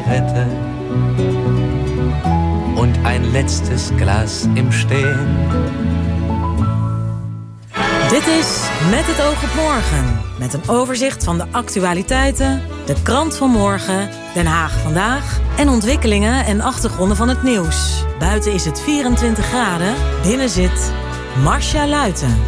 Zigarette und ein letztes Glas im Stehen. Dit is Met het oog op morgen. Met een overzicht van de actualiteiten, de krant van morgen, Den Haag vandaag en ontwikkelingen en achtergronden van het nieuws. Buiten is het 24 graden, binnen zit Marcia Luiten.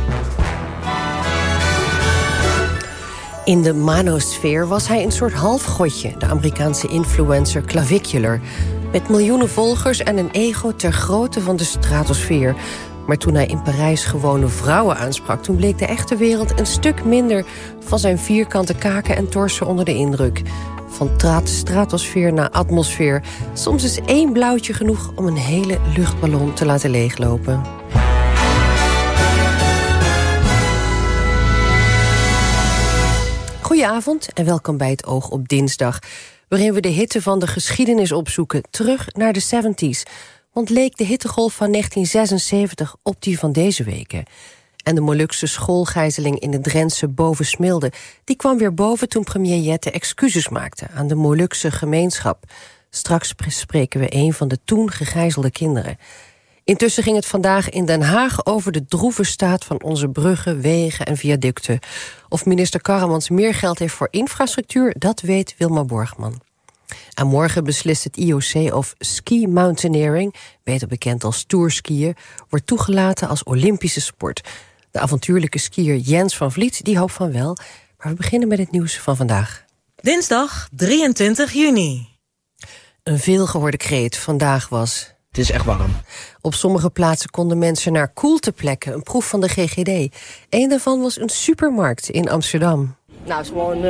In de manosfeer was hij een soort halfgodje, de Amerikaanse influencer Clavicular. Met miljoenen volgers en een ego ter grootte van de stratosfeer. Maar toen hij in Parijs gewone vrouwen aansprak, toen bleek de echte wereld een stuk minder van zijn vierkante kaken en torsen onder de indruk. Van stratosfeer naar atmosfeer. Soms is 1 blauwtje genoeg om een hele luchtballon te laten leeglopen. Goedenavond en welkom bij het Oog op dinsdag, waarin we de hitte van de geschiedenis opzoeken, terug naar de 70s. Want leek de hittegolf van 1976 op die van deze weken. En de Molukse schoolgijzeling in de Drentse Bovensmilde, die kwam weer boven toen premier Jette excuses maakte aan de Molukse gemeenschap. Straks spreken we een van de toen gegijzelde kinderen. Intussen ging het vandaag in Den Haag over de droeve staat van onze bruggen, wegen en viaducten. Of minister Karremans meer geld heeft voor infrastructuur, dat weet Wilma Borgman. En morgen beslist het IOC of ski mountaineering, beter bekend als tourskiën, wordt toegelaten als Olympische sport. De avontuurlijke skier Jens van Vliet die hoopt van wel, maar we beginnen met het nieuws van vandaag. Dinsdag 23 juni. Een veelgehoorde kreet vandaag was: het is echt warm. Op sommige plaatsen konden mensen naar koelteplekken, een proef van de GGD. Eén daarvan was een supermarkt in Amsterdam. Nou, het is gewoon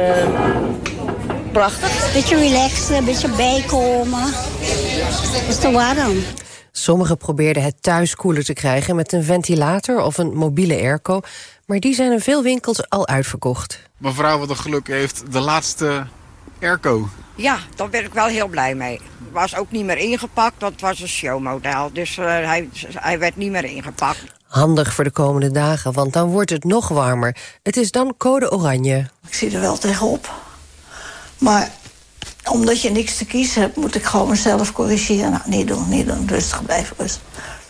prachtig. Beetje relaxen, een beetje bijkomen. Het is te warm. Sommigen probeerden het thuis koeler te krijgen met een ventilator of een mobiele airco, maar die zijn in veel winkels al uitverkocht. Mijn vrouw wat een geluk heeft, de laatste airco. Ja, daar ben ik wel heel blij mee. Was ook niet meer ingepakt, want het was een showmodel. Dus hij werd niet meer ingepakt. Handig voor de komende dagen, want dan wordt het nog warmer. Het is dan code oranje. Ik zie er wel tegenop. Maar omdat je niks te kiezen hebt, moet ik gewoon mezelf corrigeren. Nou, niet doen. Rustig blijven, rustig.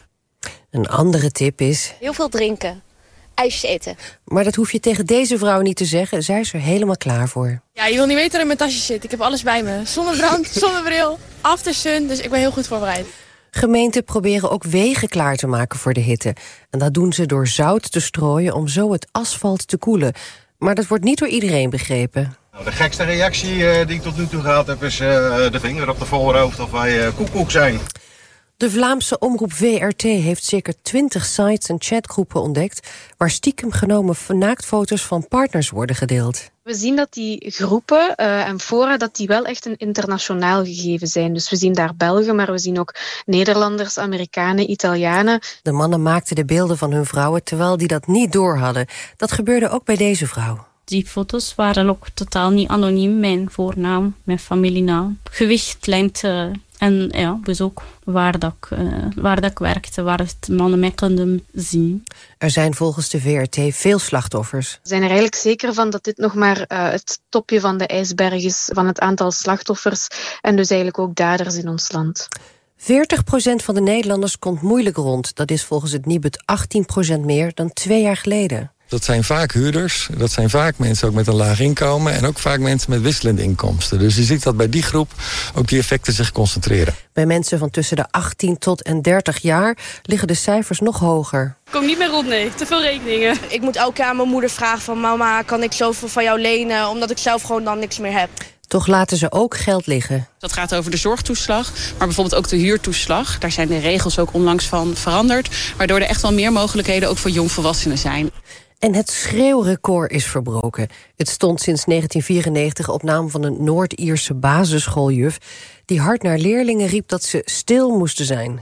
Een andere tip is: heel veel drinken. IJsjes eten. Maar dat hoef je tegen deze vrouw niet te zeggen. Zij is er helemaal klaar voor. Ja, je wil niet weten dat in mijn tasje zit. Ik heb alles bij me. Zonnebrand, zonnebril, aftersun. Dus ik ben heel goed voorbereid. Gemeenten proberen ook wegen klaar te maken voor de hitte. En dat doen ze door zout te strooien om zo het asfalt te koelen. Maar dat wordt niet door iedereen begrepen. Nou, de gekste reactie die ik tot nu toe gehad heb is de vinger op de voorhoofd of wij koekoek zijn. De Vlaamse omroep VRT heeft zeker 20 sites en chatgroepen ontdekt waar stiekem genomen naaktfoto's van partners worden gedeeld. We zien dat die groepen en fora dat die wel echt een internationaal gegeven zijn. Dus we zien daar Belgen, maar we zien ook Nederlanders, Amerikanen, Italianen. De mannen maakten de beelden van hun vrouwen terwijl die dat niet doorhadden. Dat gebeurde ook bij deze vrouw. Die foto's waren ook totaal niet anoniem. Mijn voornaam, mijn familienaam, gewicht, lengte en ja, dus ook waar dat ik werkte, waar het mannen mij konden zien. Er zijn volgens de VRT veel slachtoffers. We zijn er eigenlijk zeker van dat dit nog maar het topje van de ijsberg is van het aantal slachtoffers en dus eigenlijk ook daders in ons land. 40% van de Nederlanders komt moeilijk rond. Dat is volgens het Nibud 18% meer dan 2 jaar geleden. Dat zijn vaak huurders, dat zijn vaak mensen ook met een laag inkomen en ook vaak mensen met wisselende inkomsten. Dus je ziet dat bij die groep ook die effecten zich concentreren. Bij mensen van tussen de 18 tot en 30 jaar liggen de cijfers nog hoger. Ik kom niet meer rond, nee. Te veel rekeningen. Ik moet elke keer aan mijn moeder vragen van mama, kan ik zoveel van jou lenen, omdat ik zelf gewoon dan niks meer heb. Toch laten ze ook geld liggen. Dat gaat over de zorgtoeslag, maar bijvoorbeeld ook de huurtoeslag. Daar zijn de regels ook onlangs van veranderd, waardoor er echt wel meer mogelijkheden ook voor jongvolwassenen zijn. En het schreeuwrecord is verbroken. Het stond sinds 1994 op naam van een Noord-Ierse basisschooljuf die hard naar leerlingen riep dat ze stil moesten zijn.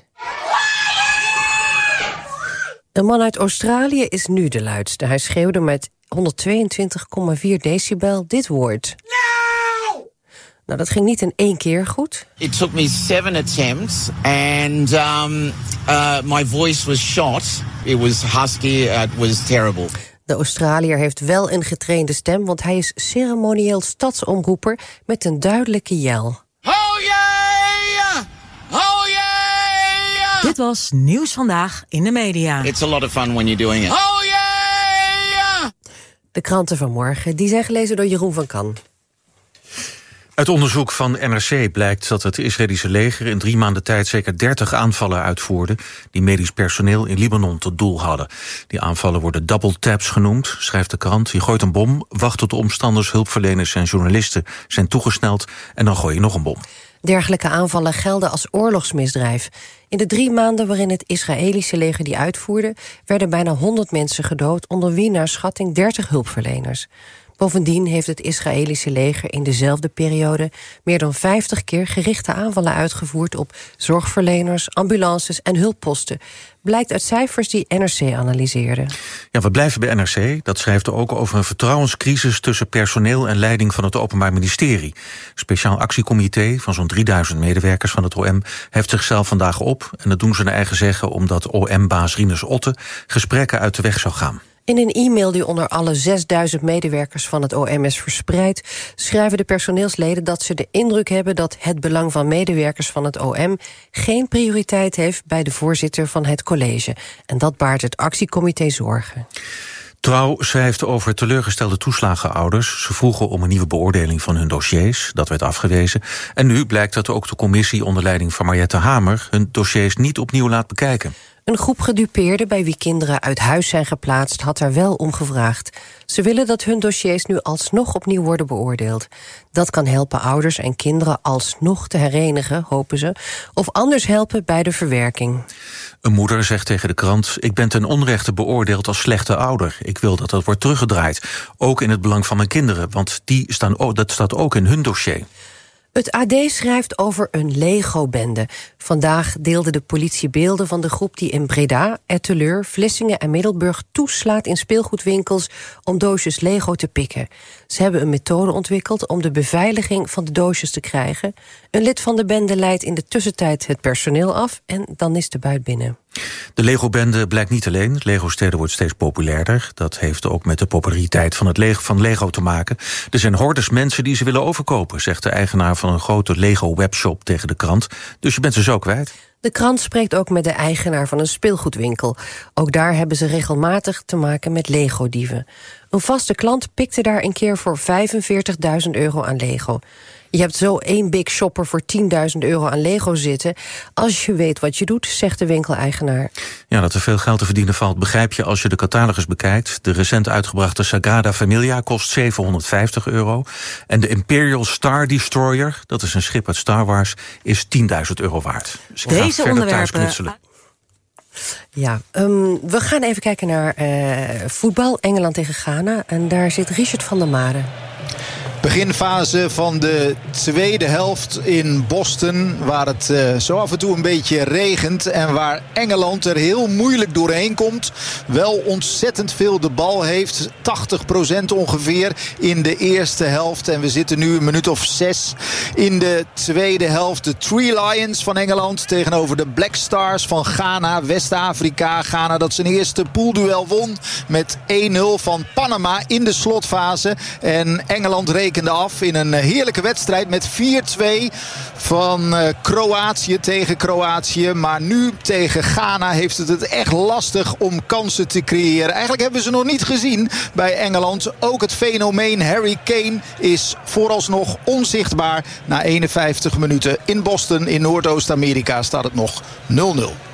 Een man uit Australië is nu de luidste. Hij schreeuwde met 122,4 decibel dit woord. Nou, dat ging niet in 1 keer goed. It took me 7 attempts and my voice was shot. It was husky, it was terrible. De Australiër heeft wel een getrainde stem, want hij is ceremonieel stadsomroeper met een duidelijke jel. Oh yeah! Dit was Nieuws Vandaag in de Media. It's a lot of fun when you're doing it. Oh yeah! De kranten van morgen die zijn gelezen door Jeroen van Kan. Uit onderzoek van NRC blijkt dat het Israëlische leger in 3 maanden tijd zeker 30 aanvallen uitvoerde die medisch personeel in Libanon tot doel hadden. Die aanvallen worden double taps genoemd, schrijft de krant. Je gooit een bom, wacht tot de omstanders, hulpverleners en journalisten zijn toegesneld en dan gooi je nog een bom. Dergelijke aanvallen gelden als oorlogsmisdrijf. In de 3 maanden waarin het Israëlische leger die uitvoerde, werden bijna 100 mensen gedood, onder wie naar schatting 30 hulpverleners. Bovendien heeft het Israëlische leger in dezelfde periode meer dan 50 keer gerichte aanvallen uitgevoerd op zorgverleners, ambulances en hulpposten. Blijkt uit cijfers die NRC analyseerde. Ja, we blijven bij NRC. Dat schrijft ook over een vertrouwenscrisis tussen personeel en leiding van het Openbaar Ministerie. Speciaal actiecomité van zo'n 3000 medewerkers van het OM heft zichzelf vandaag op. En dat doen ze naar eigen zeggen omdat OM-baas Rinus Otte gesprekken uit de weg zou gaan. In een e-mail die onder alle 6000 medewerkers van het OM is verspreid, schrijven de personeelsleden dat ze de indruk hebben dat het belang van medewerkers van het OM geen prioriteit heeft bij de voorzitter van het college. En dat baart het actiecomité zorgen. Trouw schrijft over teleurgestelde toeslagenouders. Ze vroegen om een nieuwe beoordeling van hun dossiers. Dat werd afgewezen. En nu blijkt dat ook de commissie onder leiding van Mariette Hamer hun dossiers niet opnieuw laat bekijken. Een groep gedupeerden bij wie kinderen uit huis zijn geplaatst had daar wel om gevraagd. Ze willen dat hun dossiers nu alsnog opnieuw worden beoordeeld. Dat kan helpen ouders en kinderen alsnog te herenigen, hopen ze, of anders helpen bij de verwerking. Een moeder zegt tegen de krant: ik ben ten onrechte beoordeeld als slechte ouder. Ik wil dat dat wordt teruggedraaid. Ook in het belang van mijn kinderen, want dat staat ook in hun dossier. Het AD schrijft over een Lego-bende. Vandaag deelde de politie beelden van de groep die in Breda, Etteleur, Vlissingen en Middelburg toeslaat in speelgoedwinkels om doosjes Lego te pikken. Ze hebben een methode ontwikkeld om de beveiliging van de doosjes te krijgen. Een lid van de bende leidt in de tussentijd het personeel af en dan is de buit binnen. De Lego-bende blijkt niet alleen. Lego-steden wordt steeds populairder. Dat heeft ook met de populariteit van Lego te maken. Er zijn hordes mensen die ze willen overkopen, zegt de eigenaar van een grote Lego-webshop tegen de krant. Dus je bent ze zo kwijt. De krant spreekt ook met de eigenaar van een speelgoedwinkel. Ook daar hebben ze regelmatig te maken met Lego-dieven. Een vaste klant pikte daar een keer voor €45.000 aan Lego. Je hebt zo 1 big shopper voor €10.000 aan Lego zitten. Als je weet wat je doet, zegt de winkeleigenaar. Ja, dat er veel geld te verdienen valt, begrijp je als je de catalogus bekijkt. De recent uitgebrachte Sagrada Familia kost €750. En de Imperial Star Destroyer, dat is een schip uit Star Wars, is €10.000 waard. Dus ik ga verder thuis knutselen. Ja, we gaan even kijken naar voetbal. Engeland tegen Ghana. En daar zit Richard van der Made. Beginfase van de tweede helft in Boston, waar het zo af en toe een beetje regent en waar Engeland er heel moeilijk doorheen komt. Wel ontzettend veel de bal heeft, 80% ongeveer in de eerste helft. En we zitten nu een minuut of 6 in de tweede helft. De Three Lions van Engeland tegenover de Black Stars van Ghana, West-Afrika. Ghana dat zijn eerste poolduel won met 1-0 van Panama in de slotfase. En Engeland rekende af in een heerlijke wedstrijd met 4-2 van Kroatië tegen Kroatië. Maar nu tegen Ghana heeft het echt lastig om kansen te creëren. Eigenlijk hebben we ze nog niet gezien bij Engeland. Ook het fenomeen Harry Kane is vooralsnog onzichtbaar. Na 51 minuten in Boston in Noordoost-Amerika staat het nog 0-0.